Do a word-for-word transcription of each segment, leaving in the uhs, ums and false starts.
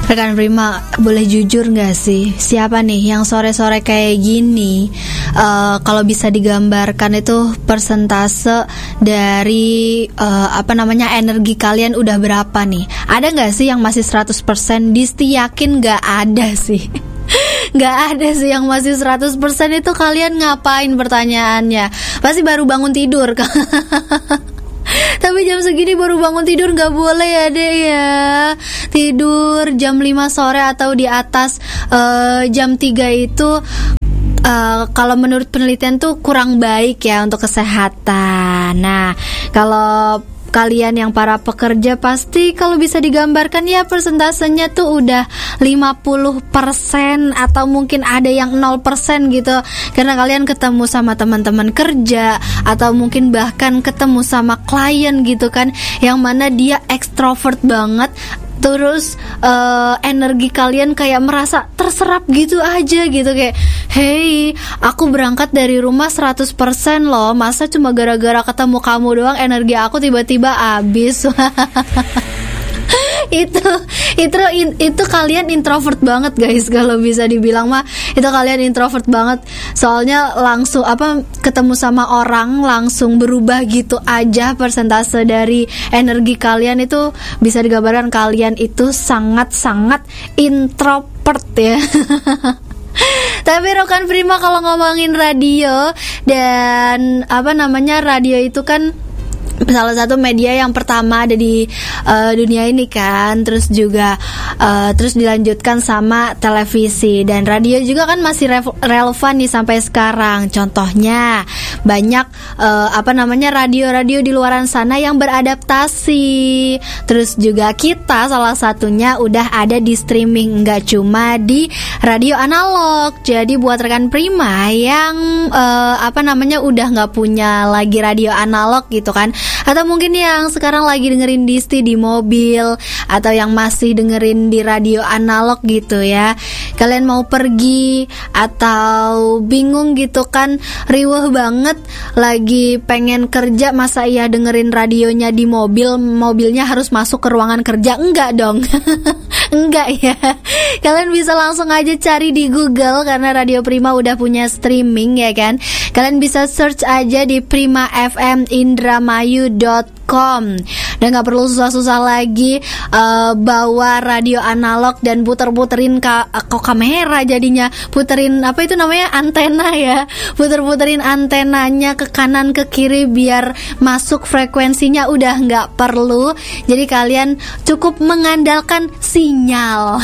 Rekan Prima, boleh jujur gak sih, siapa nih yang sore-sore kayak gini uh, kalau bisa digambarkan itu persentase dari uh, apa namanya energi kalian udah berapa nih? Ada gak sih yang masih seratus persen? Disti yakin gak ada sih. Gak ada sih yang masih seratus persen. Itu kalian ngapain pertanyaannya? Pasti baru bangun tidur. Tapi jam segini baru bangun tidur gak boleh ya deh ya. Tidur jam lima sore atau di atas uh, jam tiga itu uh, kalau menurut penelitian tuh kurang baik ya untuk kesehatan. Nah, kalau kalian yang para pekerja pasti kalau bisa digambarkan ya persentasenya tuh udah lima puluh persen atau mungkin ada yang nol persen gitu. Karena kalian ketemu sama teman-teman kerja atau mungkin bahkan ketemu sama klien gitu kan, yang mana dia ekstrovert banget. Terus uh, energi kalian kayak merasa terserap gitu aja gitu. Kayak, hey, aku berangkat dari rumah seratus persen loh. Masa cuma gara-gara ketemu kamu doang energi aku tiba-tiba habis. itu itu itu kalian introvert banget guys, kalau bisa dibilang mah itu kalian introvert banget. Soalnya langsung apa ketemu sama orang langsung berubah gitu aja persentase dari energi kalian. Itu bisa digambarkan kalian itu sangat-sangat introvert ya. Tapi rekan Prima, kalau ngomongin radio dan apa namanya, radio itu kan salah satu media yang pertama ada di uh, dunia ini kan. Terus juga uh, terus dilanjutkan sama televisi, dan radio juga kan masih re- relevan nih sampai sekarang. Contohnya banyak uh, apa namanya radio-radio di luaran sana yang beradaptasi. Terus juga kita salah satunya udah ada di streaming, nggak cuma di radio analog. Jadi buat rekan Prima yang uh, apa namanya udah nggak punya lagi radio analog gitu kan, atau mungkin yang sekarang lagi dengerin Disti di mobil, atau yang masih dengerin di radio analog gitu ya, kalian mau pergi atau bingung gitu kan, riweuh banget lagi pengen kerja, masa iya dengerin radionya di mobil, mobilnya harus masuk ke ruangan kerja? Enggak dong. Enggak ya. Kalian bisa langsung aja cari di Google karena Radio Prima udah punya streaming ya kan. Kalian bisa search aja di prima f m indramayu dot com dan gak perlu susah-susah lagi uh, bawa radio analog dan puter-puterin ka- kok kamera jadinya puterin apa itu namanya antena ya, puter-puterin antenanya ke kanan ke kiri biar masuk frekuensinya, udah gak perlu. Jadi kalian cukup mengandalkan sinyal.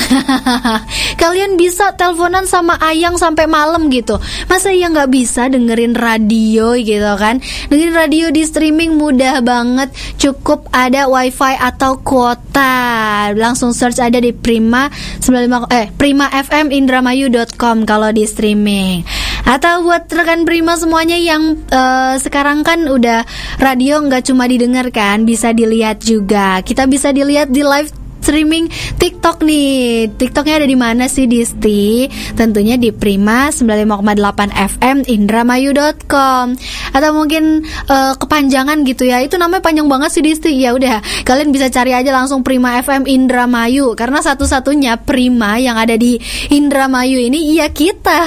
Kalian bisa teleponan sama Ayang sampai malam gitu, masa iya gak bisa dengerin radio gitu kan. Dengerin radio di streaming mudah banget, cukup ada wifi atau kuota. Langsung search ada di Prima sembilan puluh lima eh prima f m indramayu dot com kalau di streaming. Atau buat rekan Prima semuanya yang uh, sekarang kan udah radio nggak cuma didengarkan, bisa dilihat juga. Kita bisa dilihat di live streaming TikTok nih. TikToknya ada di mana sih Disti? Tentunya di Prima sembilan puluh lima koma delapan F M indramayu dot com. Atau mungkin uh, kepanjangan gitu ya, itu namanya panjang banget sih Disti. Ya udah, kalian bisa cari aja langsung Prima F M Indramayu, karena satu-satunya Prima yang ada di Indramayu ini iya kita.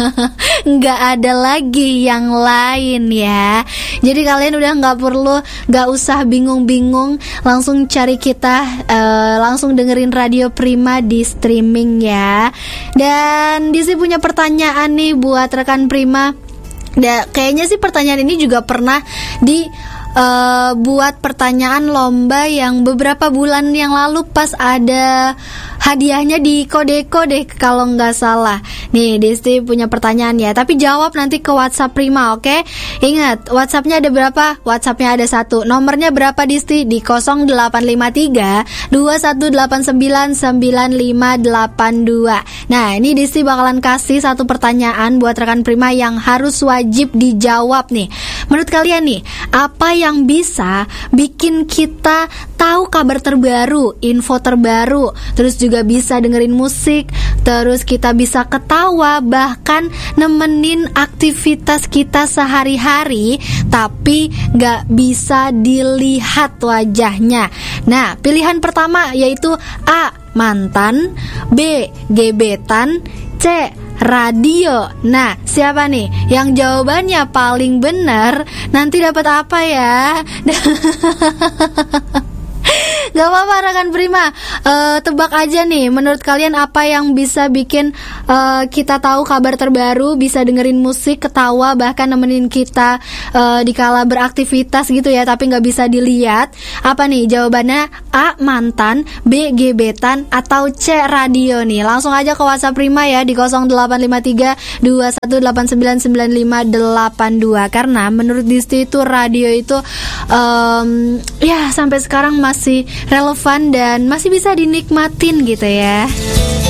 Nggak ada lagi yang lain ya. Jadi kalian udah nggak perlu, nggak usah bingung-bingung, langsung cari kita, uh, langsung dengerin Radio Prima di streaming ya. Dan Disi punya pertanyaan nih buat rekan Prima. Da, kayaknya sih pertanyaan ini juga pernah di uh, buat pertanyaan lomba yang beberapa bulan yang lalu pas ada hadiahnya di Kodeko deh kalau nggak salah. Nih Disti punya pertanyaan ya, tapi jawab nanti ke WhatsApp Prima, oke? Okay? Ingat, WhatsAppnya ada berapa? WhatsAppnya ada satu. Nomornya berapa Disti? Di nol delapan lima tiga dua satu delapan sembilan sembilan lima delapan dua. Nah ini Disti bakalan kasih satu pertanyaan buat rekan Prima yang harus wajib dijawab nih. menurut kalian nih, apa yang bisa bikin kita tahu kabar terbaru, info terbaru, terus juga bisa dengerin musik, terus kita bisa ketawa, bahkan nemenin aktivitas kita sehari-hari, tapi gak bisa dilihat wajahnya. Nah, pilihan pertama yaitu A. mantan, B. gebetan, C. radio. Nah, siapa nih yang jawabannya paling benar nanti dapat apa ya? Gak apa-apa rekan Prima, uh, tebak aja nih, menurut kalian apa yang bisa bikin uh, kita tahu kabar terbaru, bisa dengerin musik, ketawa, bahkan nemenin kita uh, dikala beraktivitas gitu ya, tapi gak bisa dilihat. Apa nih jawabannya? A. mantan, B. gebetan, atau C. radio nih? Langsung aja ke WhatsApp Prima ya di nol delapan lima tiga dua satu delapan sembilan sembilan lima delapan dua. Karena menurut Disti itu radio itu um, ya sampai sekarang masih relevan dan masih bisa dinikmatin gitu ya.